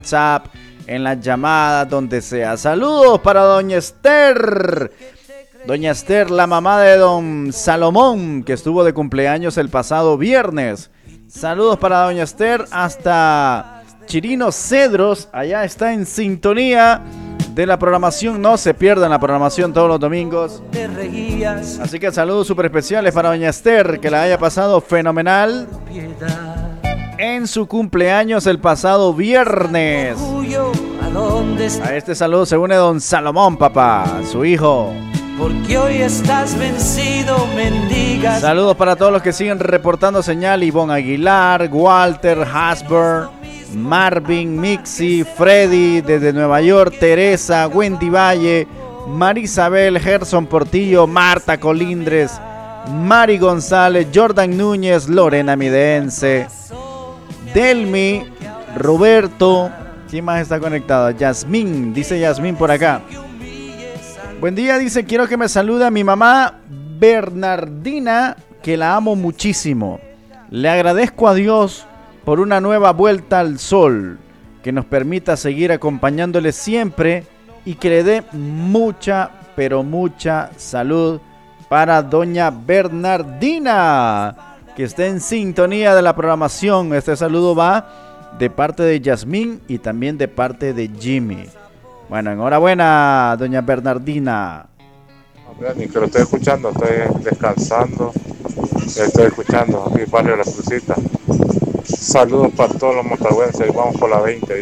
WhatsApp, en las llamadas, donde sea. Saludos para doña Esther. Doña Esther, la mamá de don Salomón, que estuvo de cumpleaños el pasado viernes. Saludos para doña Esther hasta Chirino Cedros. Allá está en sintonía de la programación. No se pierdan la programación todos los domingos. Así que saludos súper especiales para doña Esther, que la haya pasado fenomenal en su cumpleaños el pasado viernes. A este saludo se une don Salomón, papá, su hijo. Porque hoy estás vencido, mendigas. Saludos para todos los que siguen reportando señal. Ivonne Aguilar, Walter, Hasber, Marvin, Mixi, Freddy desde Nueva York, Teresa, Wendy Valle, Marisabel, Gerson Portillo, Marta Colindres, Mari González, Jordan Núñez, Lorena Midense, Delmi, Roberto. ¿Quién más está conectado? Yasmín, dice Yasmín por acá. Buen día, dice, quiero que me salude a mi mamá Bernardina, que la amo muchísimo. Le agradezco a Dios por una nueva vuelta al sol, que nos permita seguir acompañándole siempre y que le dé mucha, pero mucha salud para doña Bernardina, que esté en sintonía de la programación. Este saludo va de parte de Yasmín y también de parte de Jimmy. Bueno, enhorabuena, doña Bernardina. Ni que lo estoy escuchando, estoy descansando, estoy escuchando aquí Barrio La Crucita. Saludos para todos los montagüenses, y vamos por la 20,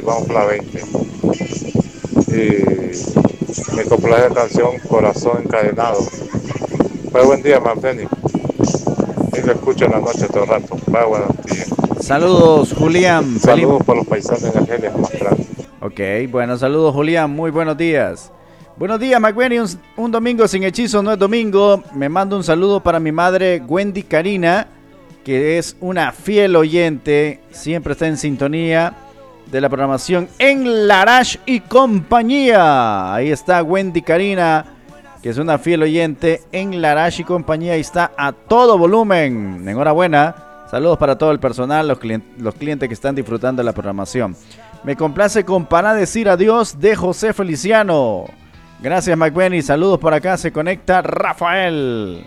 Y me complace la canción Corazón Encadenado. Pues buen día, Manfeni. Y lo escucho en la noche todo el rato. Buenos días. Saludos, Julián. Saludos para los paisanos de Argelia, más grande. Ok, bueno, saludos, Julián. Muy buenos días. Buenos días, McBenny. Un domingo sin hechizo no es domingo. Me mando un saludo para mi madre, Wendy Karina, que es una fiel oyente. Siempre está en sintonía de la programación en Larash y compañía. Ahí está Wendy Karina, que es una fiel oyente en Larash y compañía. Ahí está a todo volumen. Enhorabuena. Saludos para todo el personal, los clientes que están disfrutando de la programación. Me complace con Para Decir Adiós de José Feliciano. Gracias, McBenny. Saludos por acá. Se conecta Rafael.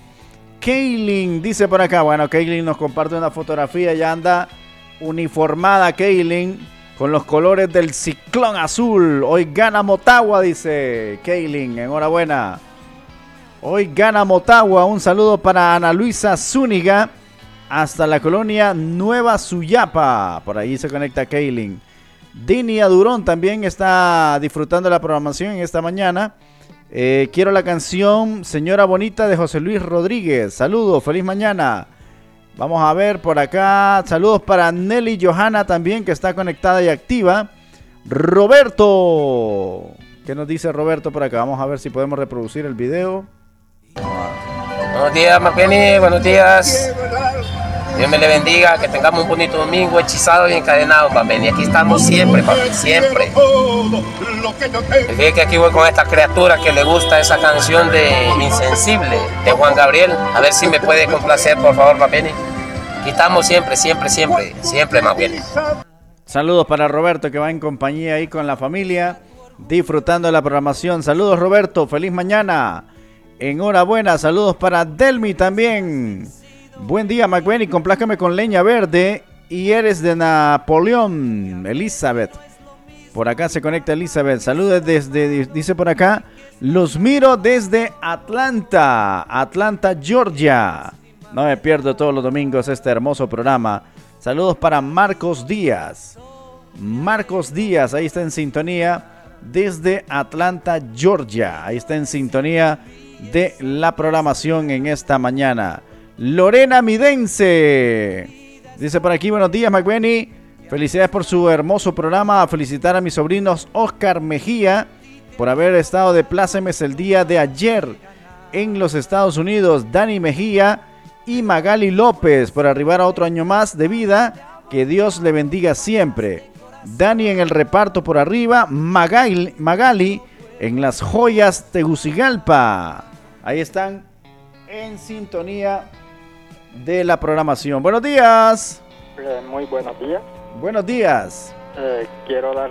Kaylin dice por acá. Bueno, Kaylin nos comparte una fotografía. Ya anda uniformada Kaylin con los colores del Ciclón Azul. Hoy gana Motagua, dice Kaylin. Enhorabuena. Hoy gana Motagua. Un saludo para Ana Luisa Zúñiga hasta la colonia Nueva Suyapa. Por ahí se conecta Kaylin. Dinia Durón también está disfrutando de la programación en esta mañana. Quiero la canción Señora Bonita de José Luis Rodríguez. Saludos, feliz mañana. Vamos a ver por acá. Saludos para Nelly Johanna también, que está conectada y activa. Roberto. ¿Qué nos dice Roberto por acá? Vamos a ver si podemos reproducir el video. Buenos días, McBenny. Buenos días. Dios me le bendiga, que tengamos un bonito domingo hechizado y encadenado, papi. Y aquí estamos siempre, papi, siempre. Fíjate que aquí voy con esta criatura que le gusta esa canción de Insensible, de Juan Gabriel. A ver si me puede complacer, por favor, papi. Aquí estamos siempre, papi. Saludos para Roberto, que va en compañía ahí con la familia, disfrutando de la programación. Saludos, Roberto, feliz mañana. Enhorabuena, saludos para Delmi también. Buen día, McBenny, complázcame con Leña Verde y Eres de Napoleón, Elizabeth. Por acá se conecta Elizabeth. Saludos desde, dice por acá, los miro desde Atlanta, Georgia. No me pierdo todos los domingos este hermoso programa. Saludos para Marcos Díaz. Marcos Díaz, ahí está en sintonía desde Atlanta, Georgia. Ahí está en sintonía de la programación en esta mañana. Lorena Midense dice por aquí, buenos días, McBenny, felicidades por su hermoso programa. A felicitar a mis sobrinos Oscar Mejía por haber estado de plácemes el día de ayer en los Estados Unidos, Dani Mejía y Magali López por arribar a otro año más de vida. Que Dios le bendiga siempre. Dani en el reparto por arriba, Magali en las joyas Tegucigalpa. Ahí están en sintonía de la programación. Buenos días. Muy buenos días. Buenos días. Quiero dar